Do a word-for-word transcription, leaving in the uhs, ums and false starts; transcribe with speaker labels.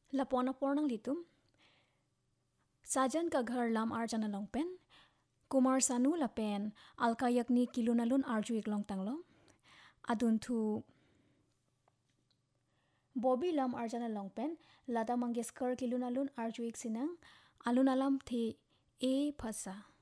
Speaker 1: lapona pornang litum. Sajan ka घर lam arjana longpen. Kumar Sanu lapen alka yakni kilunalun arjuik long tanglo. Adun tu Bobby lam arjana longpen Lata Mangeshkar kilunalun arjuik sinang alun alam the e phasa.